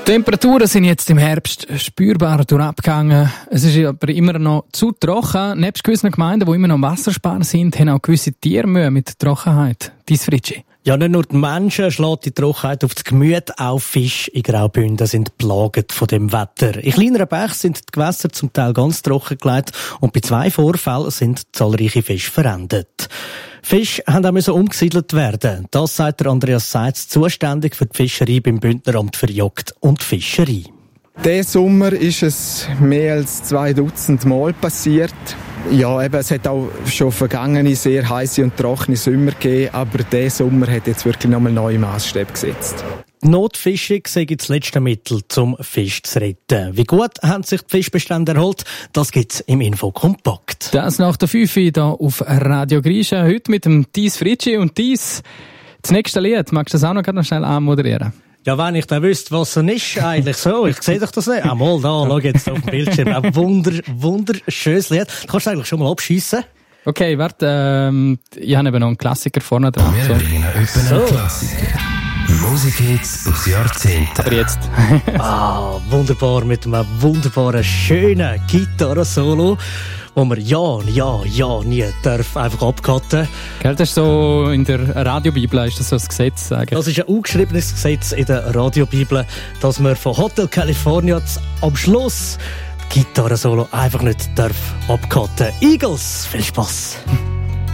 Die Temperaturen sind jetzt im Herbst spürbar durchgegangen. Es ist aber immer noch zu trocken. Nebst gewissen Gemeinden, die immer noch Wassersparen sind, haben auch gewisse Tiere Mühe mit der Trockenheit. Dies Fritschi. Ja, nicht nur die Menschen schlägt die Trockenheit auf das Gemüt, auch Fische in Graubünden sind plaget von dem Wetter. In kleineren Bächen sind die Gewässer zum Teil ganz trocken gelegt und bei 2 Vorfällen sind zahlreiche Fische verendet. Fische mussten auch umgesiedelt werden. Das sagt der Andreas Seitz, zuständig für die Fischerei beim Bündneramt für Jagd und Fischerei. Diesen Sommer ist es mehr als 2 Dutzend Mal passiert. Ja, eben, es hat auch schon vergangene sehr heiße und trockene Sommer gegeben, aber dieser Sommer hat jetzt wirklich nochmal neue Maßstäbe gesetzt. Notfischung sei das letzte Mittel, um Fisch zu retten. Wie gut haben sich die Fischbestände erholt, das gibt's im Infokompakt. Das nach der 5 hier auf Radio Grisha. Heute mit dem Thies Fritschi. Und Thies, das nächste Lied, magst du das auch noch schnell anmoderieren? Ja, wenn ich dann wüsste, was er ist, eigentlich so. Ich sehe doch das nicht. Mal da, schau jetzt auf dem Bildschirm. Ein wunderschönes Lied. Du kannst eigentlich schon mal abschiessen. Okay, warte, ich habe eben noch einen Klassiker vorne dran. Wir bringen einen Klassiker. Musikhits aus Jahrzehnten. Aber jetzt. Wunderbar, mit einem wunderbaren, schönen Gitarre-Solo, wo man nie darf einfach abcutten. Gell, das ist so in der Radiobibel, ist das so ein Gesetz? Eigentlich? Das ist ein ungeschriebenes Gesetz in der Radiobibel, dass man von Hotel California am Schluss Gitarre-Solo einfach nicht darf abcutten. Eagles, viel Spass!